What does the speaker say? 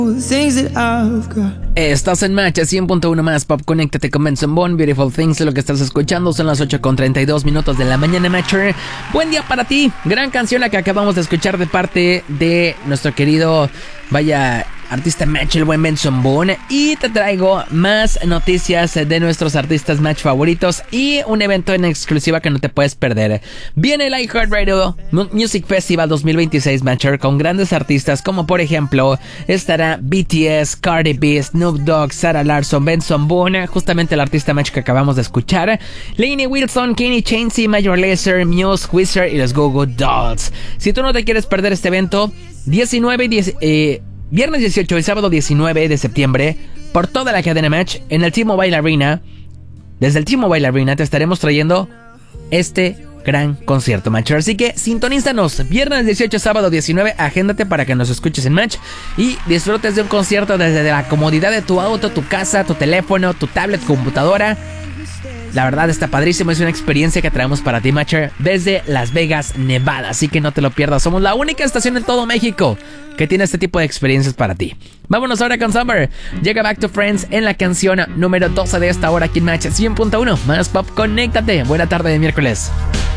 Estás en Match 100.1 más Pop. Conéctate con Benson Boone, Beautiful Things. Lo que estás escuchando son las 8:32 de la mañana, Matcher. Buen día para ti. Gran canción la que acabamos de escuchar de parte de nuestro querido, artista Match, el buen Benson Boone. Y te traigo más noticias de nuestros artistas Match favoritos y un evento en exclusiva que no te puedes perder. Viene el iHeartRadio Music Festival 2026, Matcher, con grandes artistas como por ejemplo estará BTS, Cardi B, Snoop Dogg, Sarah Larsson, Benson Boone, justamente el artista Match que acabamos de escuchar, Lainey Wilson, Kenny Chesney, Major Lazer, Muse, Wizard y los Goo Goo Dolls. Si tú no te quieres perder este evento, Viernes 18 y sábado 19 de septiembre, por toda la cadena Match, en el T-Mobile Arena. Desde el T-Mobile Arena te estaremos trayendo este gran concierto, Match. Así que sintonízanos, viernes 18, sábado 19, agéndate para que nos escuches en Match y disfrutes de un concierto desde la comodidad de tu auto, tu casa, tu teléfono, tu tablet, computadora. La verdad está padrísimo, es una experiencia que traemos para ti, Matcher, desde Las Vegas, Nevada, así que no te lo pierdas. Somos la única estación en todo México que tiene este tipo de experiencias para ti. Vámonos ahora con Summer. Llega Back to Friends en la canción número 12 de esta hora aquí en Match 100.1 más Pop. Conéctate. Buena tarde de miércoles.